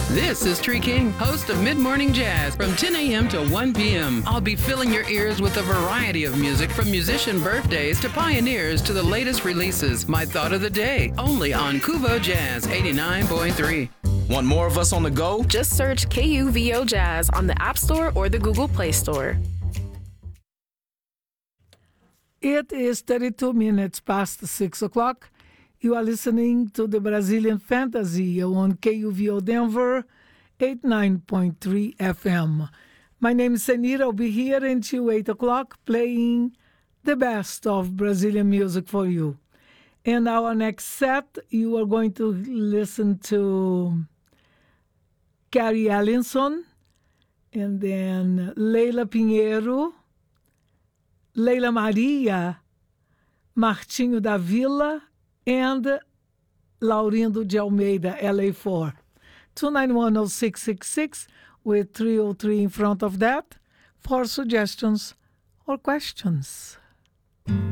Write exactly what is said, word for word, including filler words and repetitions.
This is Tree King, host of Mid Morning Jazz from ten a.m. to one p.m. I'll be filling your ears with a variety of music from musician birthdays to pioneers to the latest releases. My thought of the day, only on Kuvo Jazz eighty-nine point three. Want more of us on the go? Just search K U V O Jazz on the App Store or the Google Play Store. It is thirty-two minutes past six o'clock. You are listening to the Brazilian Fantasy on K U V O Denver, eighty-nine point three F M. My name is Senira. I'll be here until eight o'clock playing the best of Brazilian music for you. And our next set, you are going to listen to Carrie Ellinson, and then Leila Pinheiro, Leila Maria, Martinho da Vila, and Laurindo de Almeida, L A four. two nine one oh six six six with three oh three in front of that for suggestions or questions.